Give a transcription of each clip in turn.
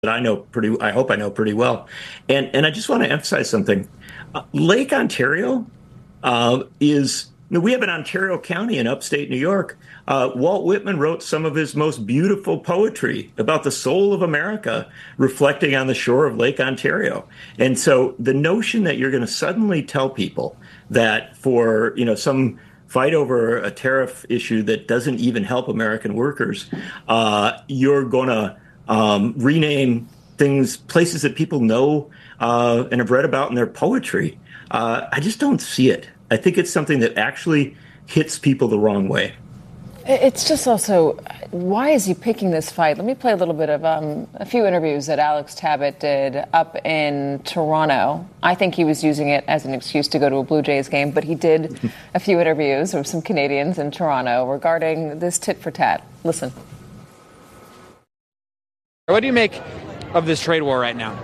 that I hope I know pretty well. And I just want to emphasize something. Lake Ontario we have an Ontario County in upstate New York. Walt Whitman wrote some of his most beautiful poetry about the soul of America, reflecting on the shore of Lake Ontario. And so the notion that you're going to suddenly tell people that for, some fight over a tariff issue that doesn't even help American workers, you're going to rename things, places that people know and have read about in their poetry. I just don't see it. I think it's something that actually hits people the wrong way. It's just also, why is he picking this fight? Let me play a little bit of a few interviews that Alex Tabbitt did up in Toronto. I think he was using it as an excuse to go to a Blue Jays game, but he did a few interviews with some Canadians in Toronto regarding this tit for tat. Listen. What do you make of this trade war right now?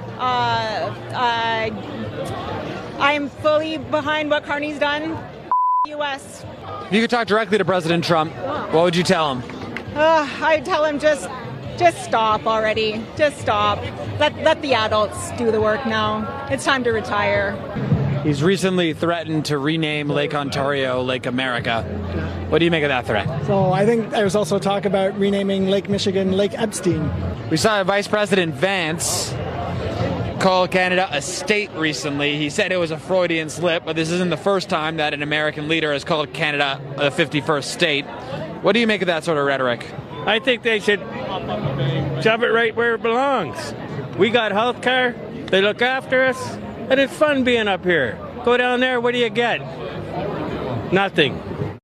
I'm fully behind what Carney's done. U.S. If you could talk directly to President Trump, what would you tell him? I'd tell him just stop already. Just stop. Let the adults do the work now. It's time to retire. He's recently threatened to rename Lake Ontario Lake America. What do you make of that threat? So I think there was also talk about renaming Lake Michigan Lake Epstein. We saw Vice President Vance call Canada a state recently. He said it was a Freudian slip, but this isn't the first time that an American leader has called Canada a 51st state. What do you make of that sort of rhetoric? I think they should shove it right where it belongs. We got health care, they look after us, and it's fun being up here. Go down there, what do you get? Nothing.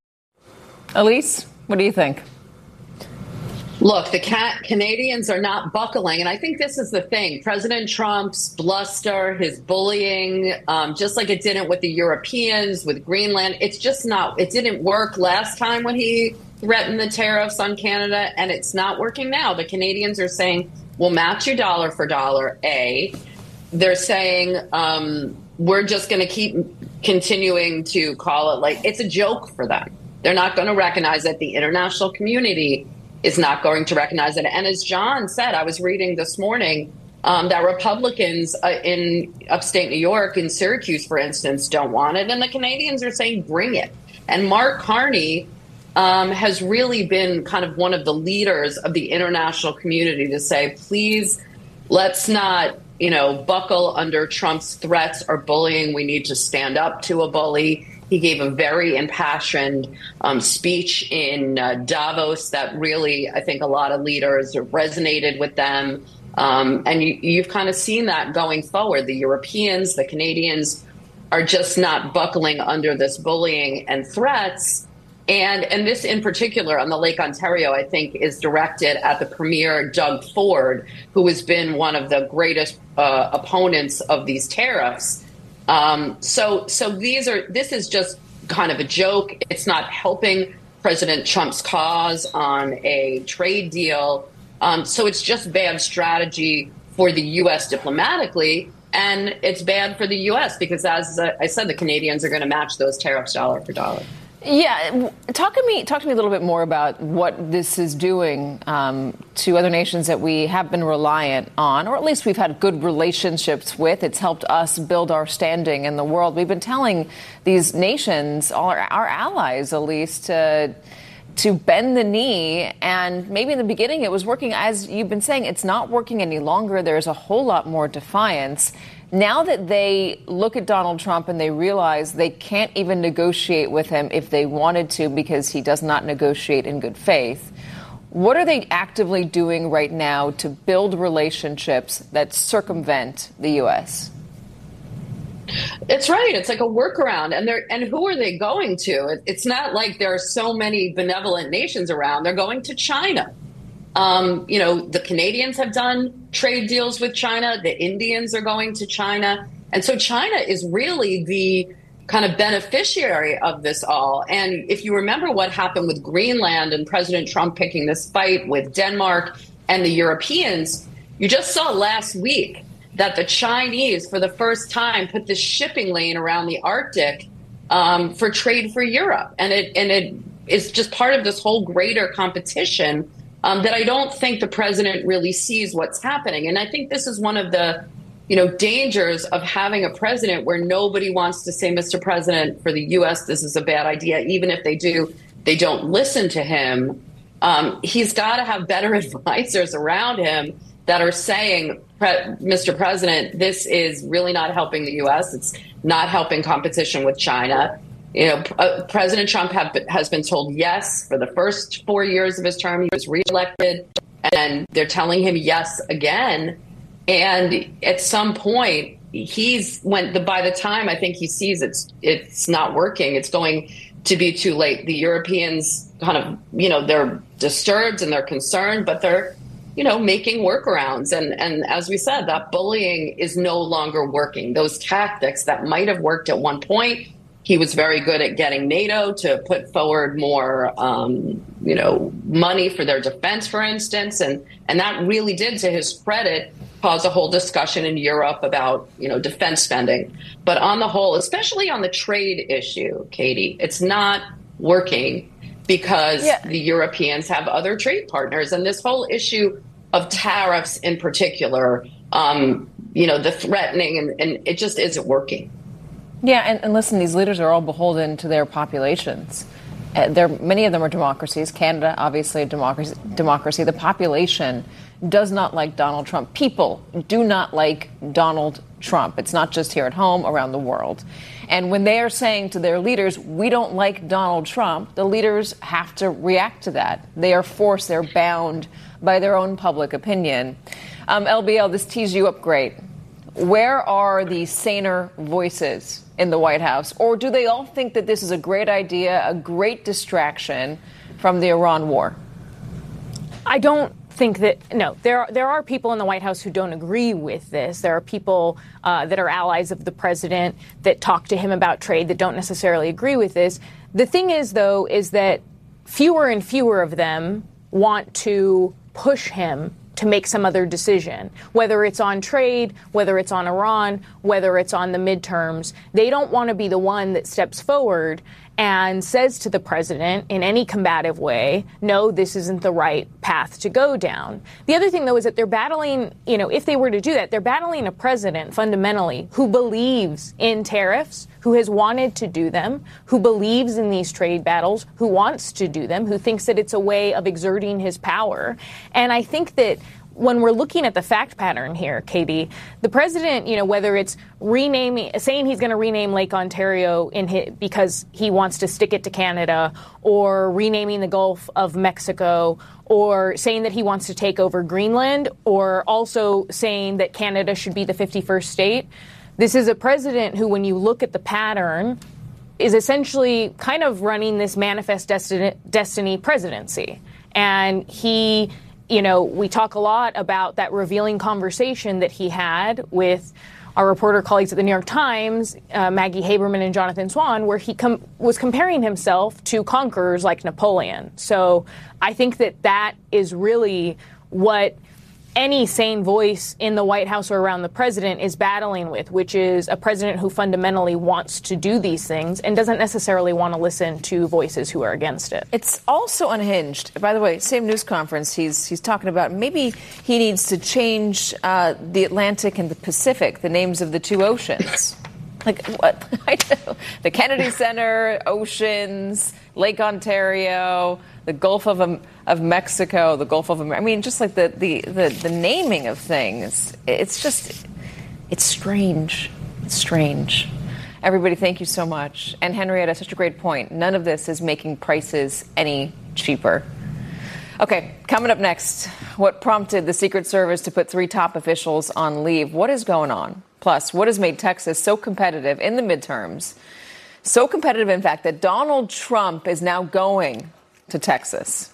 Elise, what do you think? Look, the Canadians are not buckling. And I think this is the thing. President Trump's bluster, his bullying, just like it didn't with the Europeans, with Greenland, it's just not, it didn't work last time when he threatened the tariffs on Canada, and it's not working now. The Canadians are saying, we'll match you dollar for dollar, A. They're saying, we're just going to keep continuing to call it like it's a joke for them. They're not going to recognize that the international community is not going to recognize it. And as John said, I was reading this morning that Republicans in upstate New York, in Syracuse, for instance, don't want it. And the Canadians are saying, bring it. And Mark Carney has really been kind of one of the leaders of the international community to say, please, let's not, buckle under Trump's threats or bullying. We need to stand up to a bully. He gave a very impassioned speech in Davos that really, I think, a lot of leaders resonated with them. And you've kind of seen that going forward. The Europeans, the Canadians are just not buckling under this bullying and threats. And this in particular on the Lake Ontario, I think, is directed at the Premier, Doug Ford, who has been one of the greatest opponents of these tariffs. So this is just kind of a joke. It's not helping President Trump's cause on a trade deal. So it's just bad strategy for the U.S. diplomatically. And it's bad for the U.S. because, as I said, the Canadians are going to match those tariffs dollar for dollar. Yeah, talk to me a little bit more about what this is doing to other nations that we have been reliant on, or at least we've had good relationships with. It's helped us build our standing in the world. We've been telling these nations, our allies at least, to bend the knee. And maybe in the beginning it was working. As you've been saying, it's not working any longer. There's a whole lot more defiance. Now that they look at Donald Trump and they realize they can't even negotiate with him if they wanted to because he does not negotiate in good faith, what are they actively doing right now to build relationships that circumvent the U.S.? It's right. It's like a workaround. And who are they going to? It's not like there are so many benevolent nations around. They're going to China. The Canadians have done trade deals with China. The Indians are going to China. And so China is really the kind of beneficiary of this all. And if you remember what happened with Greenland and President Trump picking this fight with Denmark and the Europeans, you just saw last week that the Chinese, for the first time, put this shipping lane around the Arctic for trade for Europe. And it is just part of this whole greater competition that I don't think the president really sees what's happening. And I think this is one of the dangers of having a president where nobody wants to say, Mr. President, for the U.S., this is a bad idea. Even if they do, they don't listen to him. He's got to have better advisors around him that are saying, Mr. President, this is really not helping the U.S. It's not helping competition with China. President Trump has been told yes for the first 4 years of his term. He was reelected, and they're telling him yes again. And at some point, by the time I think he sees it's not working, it's going to be too late. The Europeans kind of, they're disturbed and they're concerned, but they're, making workarounds. And as we said, that bullying is no longer working. Those tactics that might have worked at one point, he was very good at getting NATO to put forward more, money for their defense, for instance. And that really did, to his credit, cause a whole discussion in Europe about, defense spending. But on the whole, especially on the trade issue, Katie, it's not working because the Europeans have other trade partners. And this whole issue of tariffs in particular, the threatening, and it just isn't working. Yeah, and listen, these leaders are all beholden to their populations. Many of them are democracies. Canada, obviously, a democracy. The population does not like Donald Trump. People do not like Donald Trump. It's not just here at home, around the world. And when they are saying to their leaders, we don't like Donald Trump, the leaders have to react to that. They are forced, they're bound by their own public opinion. LBL, this tees you up great. Where are the saner voices in the White House? Or do they all think that this is a great idea, a great distraction from the Iran war? I don't think that, no, there are people in the White House who don't agree with this. There are people that are allies of the president that talk to him about trade that don't necessarily agree with this. The thing is, though, is that fewer and fewer of them want to push him to make some other decision, whether it's on trade, whether it's on Iran, whether it's on the midterms. They don't want to be the one that steps forward and says to the president in any combative way, no, this isn't the right path to go down. The other thing, though, is that they're battling, if they were to do that, they're battling a president fundamentally who believes in tariffs, who has wanted to do them, who believes in these trade battles, who wants to do them, who thinks that it's a way of exerting his power. And I think that when we're looking at the fact pattern here, Katie, the president, whether it's saying he's going to rename Lake Ontario because he wants to stick it to Canada, or renaming the Gulf of Mexico, or saying that he wants to take over Greenland, or also saying that Canada should be the 51st state. This is a president who, when you look at the pattern, is essentially kind of running this manifest destiny presidency. And he, we talk a lot about that revealing conversation that he had with our reporter colleagues at the New York Times, Maggie Haberman and Jonathan Swan, where he was comparing himself to conquerors like Napoleon. So I think that is really what any sane voice in the White House or around the president is battling with, which is a president who fundamentally wants to do these things and doesn't necessarily want to listen to voices who are against it. It's also unhinged. By the way, same news conference, he's talking about maybe he needs to change the Atlantic and the Pacific, the names of the two oceans. Like what? I know. The Kennedy Center, oceans, Lake Ontario, the Gulf of Mexico, the Gulf of America. I mean, just like the naming of things. It's strange. It's strange. Everybody, thank you so much. And Henrietta, such a great point. None of this is making prices any cheaper. Okay, coming up next, what prompted the Secret Service to put 3 top officials on leave? What is going on? Plus, what has made Texas so competitive in the midterms? So competitive, in fact, that Donald Trump is now going to Texas.